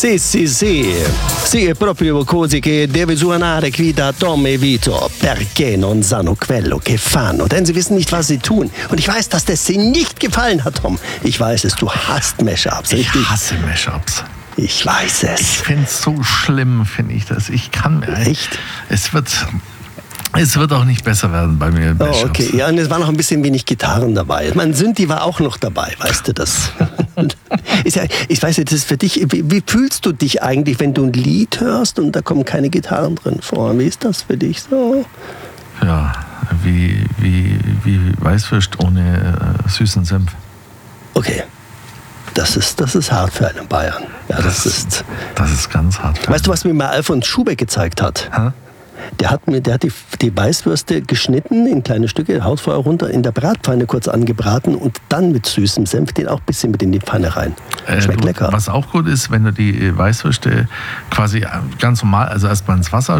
Sì, sì, sì. Sì, è proprio così che deve suonare qui da Tom e Vito. Perché non sanno quello che fanno? Denn sie wissen nicht, was sie tun. Und ich weiß, dass das ihnen nicht gefallen hat, Tom. Ich weiß es, du hasst Mashups, richtig? Ich hasse Mashups. Ich weiß es. Ich finde es so schlimm, finde ich das. Ich kann mir... Echt? Es wird auch nicht besser werden bei mir. Oh, okay. Ja, und es waren noch ein bisschen wenig Gitarren dabei. Mein Synthi war auch noch dabei, weißt du das? Ich weiß nicht, das ist für dich, wie fühlst du dich eigentlich, wenn du ein Lied hörst und da kommen keine Gitarren drin vor? Wie ist das für dich so? Ja, wie Weißwürst ohne süßen Senf. Okay. Das ist hart für einen Bayern. Ja, das ist ganz hart. Weißt du, was mir mal Alfons Schubeck gezeigt hat? Hä? Der hat die Weißwürste geschnitten in kleine Stücke, Hausfeuer runter, in der Bratpfanne kurz angebraten und dann mit süßem Senf den auch ein bisschen mit in die Pfanne rein. Schmeckt lecker. Was auch gut ist, wenn du die Weißwürste quasi ganz normal, also erstmal ins Wasser